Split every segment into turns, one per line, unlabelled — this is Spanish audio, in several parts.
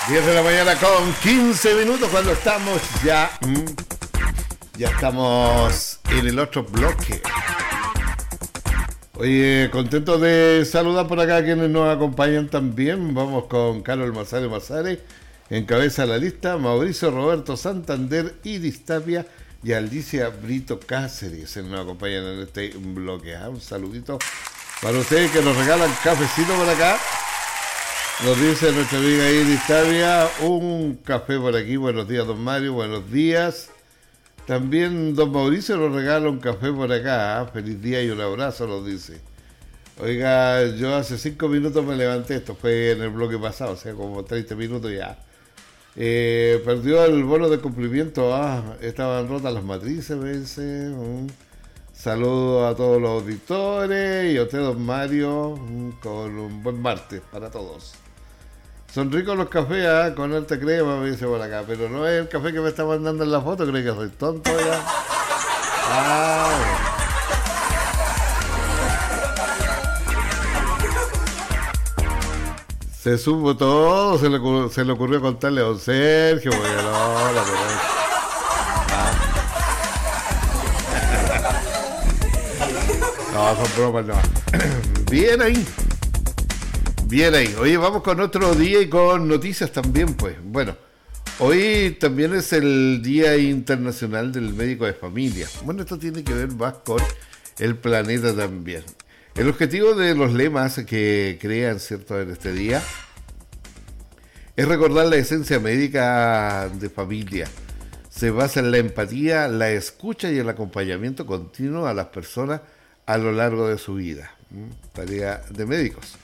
10 de la mañana con 15 minutos cuando estamos ya estamos en el otro bloque. Oye, contento de saludar por acá a quienes nos acompañan también. Vamos con Carol Mazare, encabeza la lista, Mauricio Roberto Santander, Iris Tapia y Alicia Brito Cáceres se nos acompañan en este bloque. Un saludito para ustedes que nos regalan cafecito por acá. Nos dice nuestra amiga Iris Tapia, un café por aquí. Buenos días, don Mario, buenos días. También don Mauricio nos regala un café por acá. Feliz día y un abrazo, nos dice. Oiga, yo hace 5 minutos me levanté, esto fue en el bloque pasado, o sea, como 30 minutos ya. Perdió el bono de cumplimiento, estaban rotas las matrices, me dice. Saludo a todos los auditores y a usted, don Mario, con un buen martes para todos. Son ricos los cafés, con alta crema, me dice por acá, pero no es el café que me está mandando en la foto, creo que soy tonto ya. Se supo todo, se le ocurrió contarle a don Sergio, porque no, la no, son bromas, no. Bien ahí. Bien ahí. Oye, vamos con otro día y con noticias también, pues. Bueno, hoy también es el Día Internacional del Médico de Familia. Bueno, esto tiene que ver más con el planeta también. El objetivo de los lemas que crean, ¿cierto?, en este día es recordar la esencia médica de familia. Se basa en la empatía, la escucha y el acompañamiento continuo a las personas a lo largo de su vida. Tarea de médicos.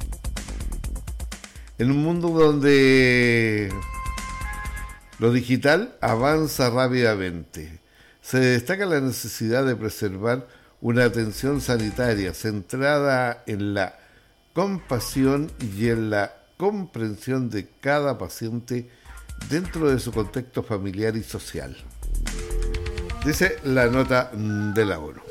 En un mundo donde lo digital avanza rápidamente, se destaca la necesidad de preservar una atención sanitaria centrada en la compasión y en la comprensión de cada paciente dentro de su contexto familiar y social. Dice la nota de la ONU.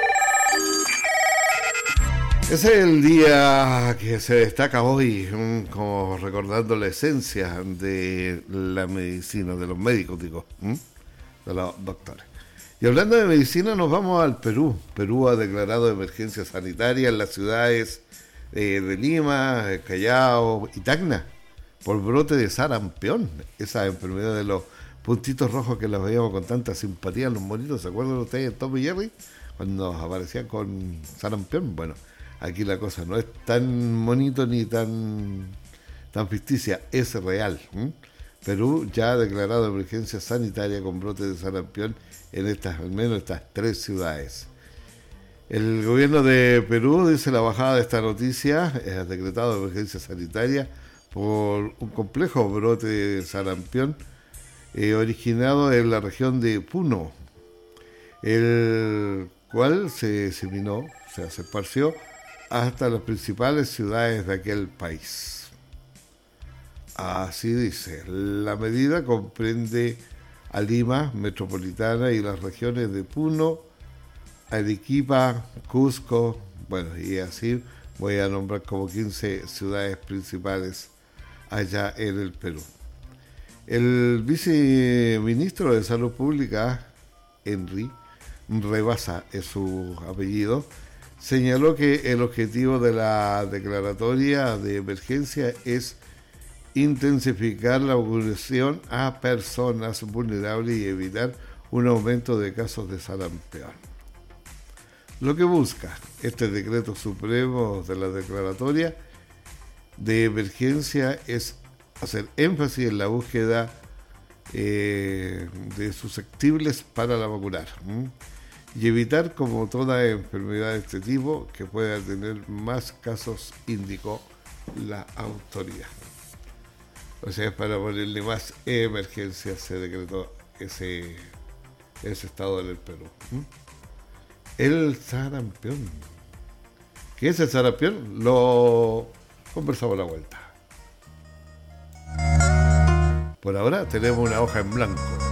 Ese es el día que se destaca hoy, como recordando la esencia de la medicina, de los médicos, digo, de los doctores. Y hablando de medicina, nos vamos al Perú. Perú ha declarado emergencia sanitaria en las ciudades de Lima, Callao y Tacna por brote de sarampión, esa enfermedad de los puntitos rojos que las veíamos con tanta simpatía en los monitos. ¿Se acuerdan ustedes de Tom y Jerry? Cuando aparecían con sarampión. Bueno, aquí la cosa no es tan bonito ni tan ficticia, es real. Perú ya ha declarado emergencia sanitaria con brote de sarampión en al menos estas 3 ciudades. El gobierno de Perú dice la bajada de esta noticia, ha decretado emergencia sanitaria por un complejo brote de sarampión originado en la región de Puno, el cual se diseminó, o sea, se esparció hasta las principales ciudades de aquel país. Así dice, la medida comprende a Lima metropolitana y las regiones de Puno, Arequipa, Cusco, bueno, y así voy a nombrar como 15 ciudades principales allá en el Perú. El viceministro de Salud Pública, Henry Rebasa es su apellido, señaló que el objetivo de la declaratoria de emergencia es intensificar la vacunación a personas vulnerables y evitar un aumento de casos de sarampión. Lo que busca este decreto supremo de la declaratoria de emergencia es hacer énfasis en la búsqueda de susceptibles para la vacunar y evitar, como toda enfermedad de este tipo, que pueda tener más casos, indicó la autoridad. O sea, para ponerle más emergencia se decretó ese estado en el Perú. El sarampión. ¿Qué es el sarampión? Lo conversamos a la vuelta. Por ahora tenemos una hoja en blanco.